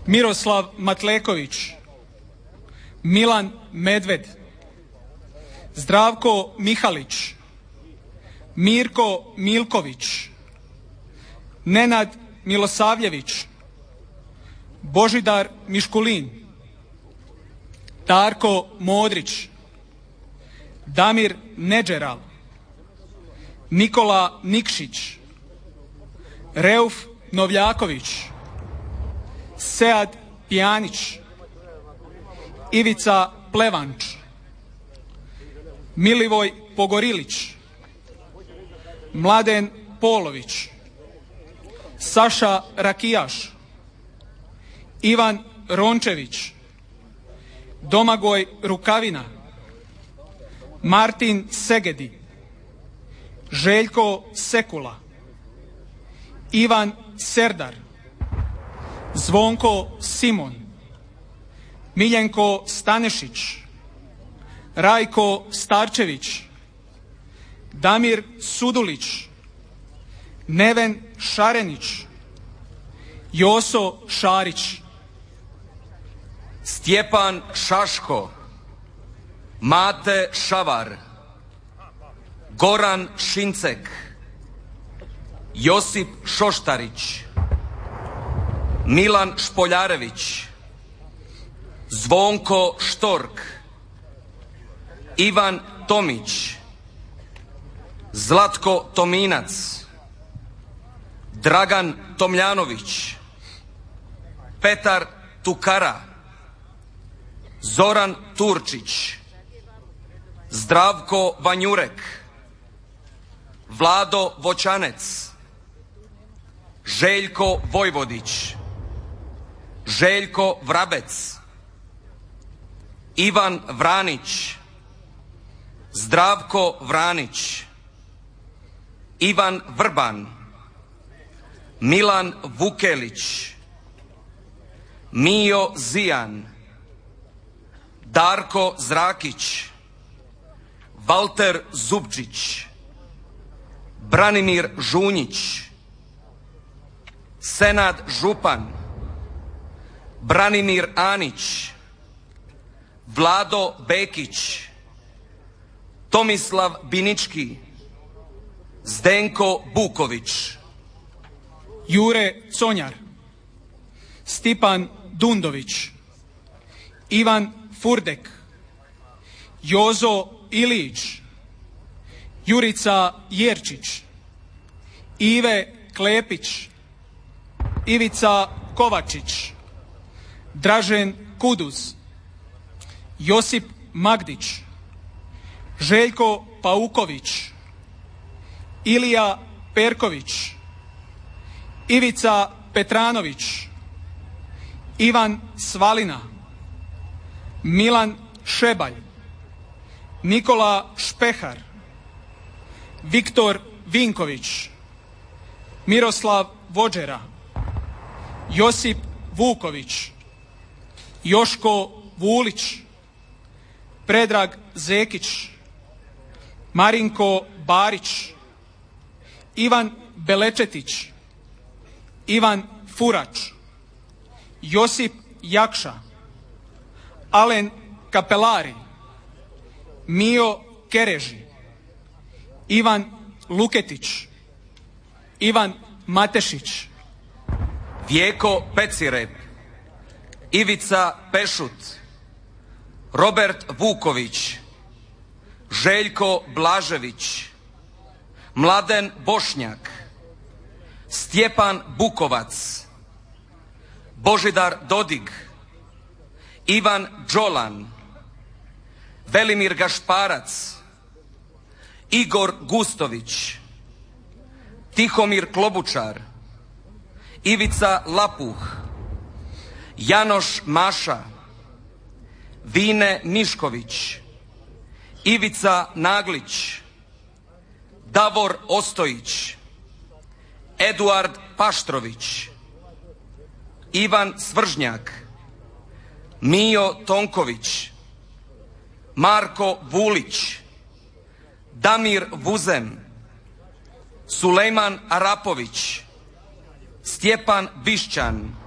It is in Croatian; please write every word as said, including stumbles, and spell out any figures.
Miroslav Matleković, Milan Medved, Zdravko Mihalić, Mirko Milković, Nenad Milosavljević, Božidar Miškulin, Darko Modrić, Damir Neđeral, Nikola Nikšić, Reuf Novljaković, Sead Pjanić, Ivica Plevanč, Milivoj Pogorilić, Mladen Polović, Saša Rakijaš, Ivan Rončević, Domagoj Rukavina, Martin Segedi, Željko Sekula, Ivan Serdar, Zvonko Simon, Miljenko Stanešić, Rajko Starčević, Damir Sudulić, Neven Šarenić, Joso Šarić, Stjepan Šaško, Mate Šavar, Goran Šincek, Josip Šoštarić, Milan Špoljarević, Zvonko Štork, Ivan Tomić, Zlatko Tominac, Dragan Tomljanović, Petar Tukara, Zoran Turčić, Zdravko Vanjurek, Vlado Voćanec, Željko Vojvodić, Željko Vrabec, Ivan Vranić, Zdravko Vranić, Ivan Vrban, Milan Vukelić, Mijo Zijan, Darko Zrakić, Valter Zubčić, Branimir Žunjić, Senad Župan, Branimir Anić, Vlado Bekić, Tomislav Binički, Zdenko Buković, Jure Conjar, Stipan Dundović, Ivan Furdek, Jozo Ilić, Jurica Jerčić, Ive Klepić, Ivica Kovačić, Dražen Kuduz, Josip Magdić, Željko Pauković, Ilija Perković, Ivica Petranović, Ivan Svalina, Milan Šebalj, Nikola Špehar, Viktor Vinković, Miroslav Vođera, Josip Vuković, Joško Vulić, Predrag Zekić, Marinko Barić, Ivan Belečetić, Ivan Furač, Josip Jakša, Alen Kapelari, Mio Kereži, Ivan Luketić, Ivan Matešić, Vjeko Pecirep, Ivica Pešut, Robert Vuković, Željko Blažević, Mladen Bošnjak, Stjepan Bukovac, Božidar Dodig, Ivan Đolan, Velimir Gašparac, Igor Gustović, Tihomir Klobučar, Ivica Lapuh, Janoš Maša, Vine Nišković, Ivica Naglić, Davor Ostojić, Eduard Paštrović, Ivan Svržnjak, Mijo Tonković, Marko Vulić, Damir Vuzem, Sulejman Arapović, Stjepan Bišćan,